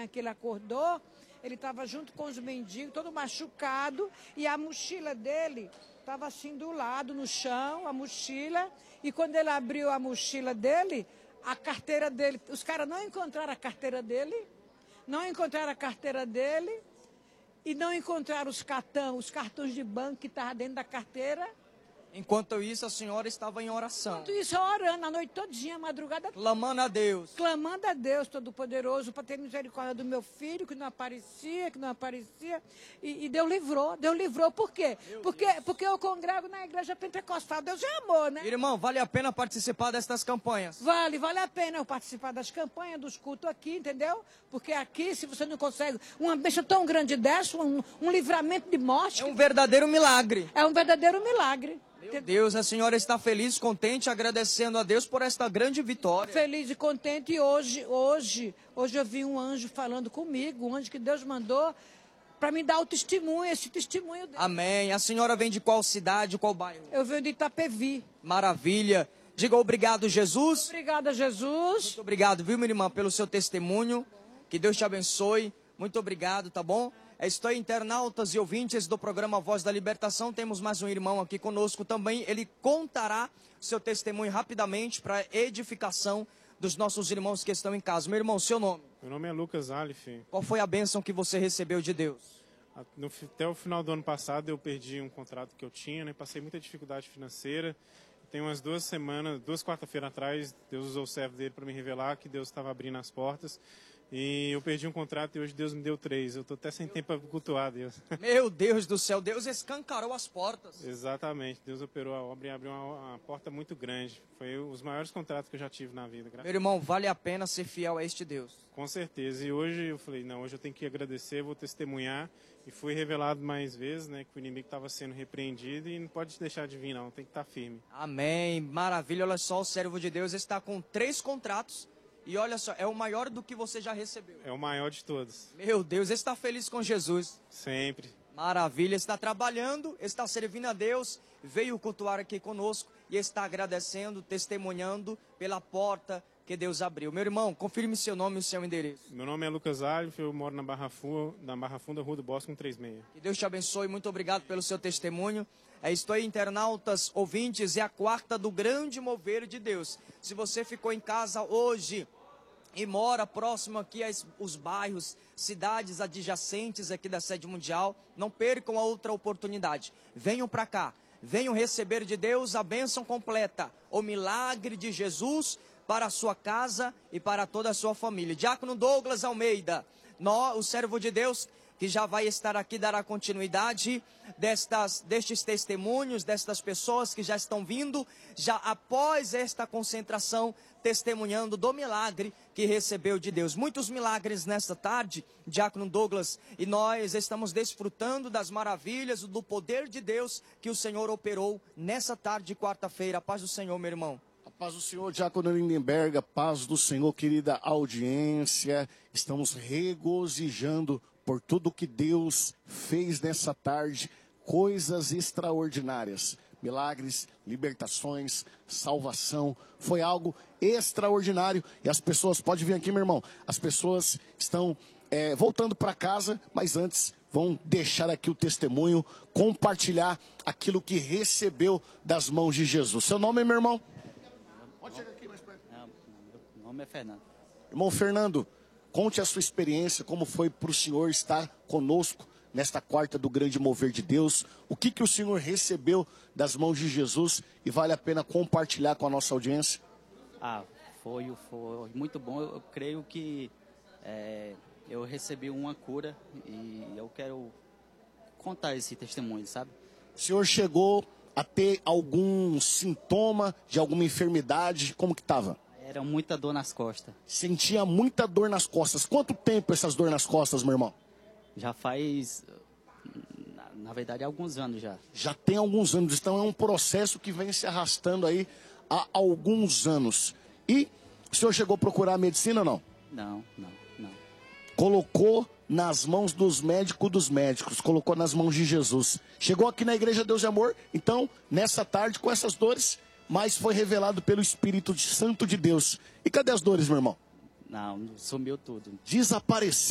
manhã que ele acordou, ele estava junto com os mendigos, todo machucado, e a mochila dele estava assim do lado, no chão, a mochila, e quando ele abriu a mochila dele, a carteira dele, os caras não encontraram a carteira dele, e não encontraram os cartões de banco que estavam dentro da carteira. Enquanto isso, a senhora estava em oração. Enquanto isso, orando a noite todinha, a madrugada toda. Clamando a Deus. Clamando a Deus Todo-Poderoso para ter misericórdia do meu filho, que não aparecia. E Deus livrou. Por quê? Porque eu congrego na igreja pentecostal. Deus é amor, né? Irmão, vale a pena participar destas campanhas? Vale a pena eu participar das campanhas, dos cultos aqui, entendeu? Porque aqui, se você não consegue uma bênção tão grande dessa, um livramento de morte... É um verdadeiro milagre. É um verdadeiro milagre. Meu Deus, a senhora está feliz, contente, agradecendo a Deus por esta grande vitória. Feliz e contente. E hoje eu vi um anjo falando comigo, um anjo que Deus mandou para me dar o testemunho, esse testemunho dele. Amém. A senhora vem de qual cidade, qual bairro? Eu venho de Itapevi. Maravilha. Diga obrigado, Jesus. Obrigada, Jesus. Muito obrigado, viu, minha irmã, pelo seu testemunho. Que Deus te abençoe. Muito obrigado, tá bom? Estou internautas e ouvintes do programa Voz da Libertação. Temos mais um irmão aqui conosco também. Ele contará seu testemunho rapidamente para edificação dos nossos irmãos que estão em casa. Meu irmão, seu nome? Meu nome é Lucas Alif. Qual foi a bênção que você recebeu de Deus? Até o final do ano passado eu perdi um contrato que eu tinha, né? Passei muita dificuldade financeira. Tem umas 2 quarta-feiras atrás, Deus usou o servo dele para me revelar que Deus estava abrindo as portas. E eu perdi um contrato e hoje Deus me deu 3. Eu estou até sem tempo para cultuar Deus. Meu Deus do céu, Deus escancarou as portas. Exatamente, Deus operou a obra e abriu uma porta muito grande. Foi os maiores contratos que eu já tive na vida. Meu irmão, vale a pena ser fiel a este Deus. Com certeza. E hoje eu falei, não, hoje eu tenho que agradecer, vou testemunhar. E fui revelado mais vezes, né, que o inimigo estava sendo repreendido e não pode deixar de vir, não. Tem que estar firme. Amém. Maravilha. Olha só, o servo de Deus está com 3 contratos. E olha só, é o maior do que você já recebeu. É o maior de todos. Meu Deus, está feliz com Jesus. Sempre. Maravilha, está trabalhando, está servindo a Deus, veio cultuar aqui conosco e está agradecendo, testemunhando pela porta que Deus abriu. Meu irmão, confirme seu nome e o seu endereço. Meu nome é Lucas Alves, eu moro na Barra Funda, Rua do Bosque, 136. Que Deus te abençoe, muito obrigado pelo seu testemunho. Estou aí, internautas, ouvintes, é a quarta do grande mover de Deus. Se você ficou em casa hoje e mora próximo aqui aos bairros, cidades adjacentes aqui da sede mundial, não percam a outra oportunidade. Venham para cá, venham receber de Deus a bênção completa, o milagre de Jesus para a sua casa e para toda a sua família. Diácono Douglas Almeida, o servo de Deus, que já vai estar aqui, dará continuidade destes testemunhos, destas pessoas que já estão vindo, já após esta concentração, testemunhando do milagre que recebeu de Deus. Muitos milagres nesta tarde, Diácono Douglas, e nós estamos desfrutando das maravilhas, do poder de Deus que o Senhor operou nessa tarde de quarta-feira. A paz do Senhor, meu irmão. A paz do Senhor, Diácono Lindenberg, a paz do Senhor, querida audiência. Estamos regozijando por tudo que Deus fez nessa tarde, coisas extraordinárias, milagres, libertações, salvação, foi algo extraordinário. E as pessoas, pode vir aqui, meu irmão, as pessoas estão voltando para casa, mas antes vão deixar aqui o testemunho, compartilhar aquilo que recebeu das mãos de Jesus. Seu nome, meu irmão? Pode chegar aqui mais perto. Meu nome é Fernando. Irmão Fernando, conte a sua experiência, como foi para o senhor estar conosco nesta quarta do grande mover de Deus. O que o senhor recebeu das mãos de Jesus e vale a pena compartilhar com a nossa audiência? Foi muito bom. Eu creio que eu recebi uma cura e eu quero contar esse testemunho, sabe? O senhor chegou a ter algum sintoma de alguma enfermidade? Como que estava? Era muita dor nas costas. Sentia muita dor nas costas. Quanto tempo essas dor nas costas, meu irmão? Já faz, na verdade, alguns anos já. Já tem alguns anos. Então é um processo que vem se arrastando aí há alguns anos. E o senhor chegou a procurar a medicina ou não? Não. Colocou nas mãos dos médicos, colocou nas mãos de Jesus. Chegou aqui na Igreja Deus e Amor, então, nessa tarde, com essas dores, mas foi revelado pelo Espírito Santo de Deus. E cadê as dores, meu irmão? Não, sumiu tudo. Desapareceu.